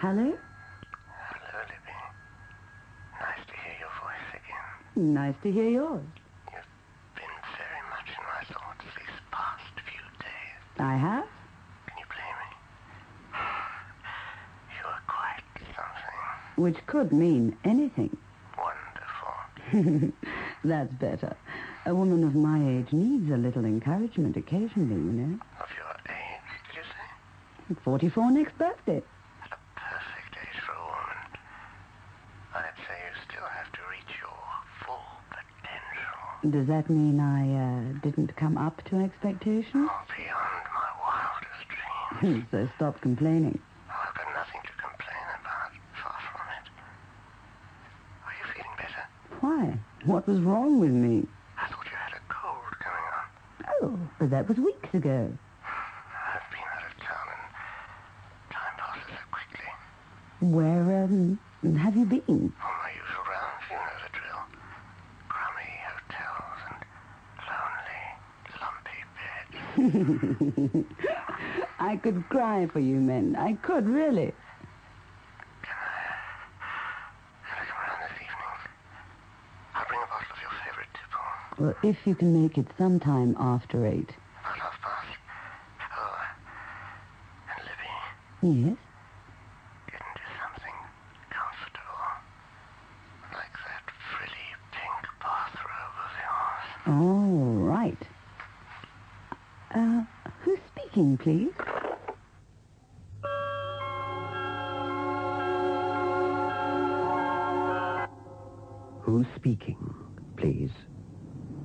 Hello? Hello, Libby. Nice to hear your voice again. Nice to hear yours. You've been very much in my thoughts these past few days. I have? Can you blame me? You are quite something. Which could mean anything. Wonderful. That's better. A woman of my age needs a little encouragement occasionally, you know. Of your age, did you say? 44 next birthday. A perfect age for a woman. I'd say you still have to reach your full potential. Does that mean I didn't come up to expectations? Oh, beyond my wildest dreams. So stop complaining. Oh, I've got nothing to complain about. Far from it. Are you feeling better? Why? What was wrong with me? I thought you had a cold coming on. Oh, but that was weeks ago. I've been out of town and time passes so quickly. Where, have you been? On my usual rounds, you know the drill. Crummy hotels and lonely, lumpy beds. I could cry for you men. I could, really. Can I come around this evening? I'll bring a bottle of your favorite tipple. Well, if you can make it sometime after 8. About 1:30. Oh, and Libby, Yes? get into something comfortable. Like that frilly pink bathrobe of yours. All right. Who's speaking, please? Who's speaking, please?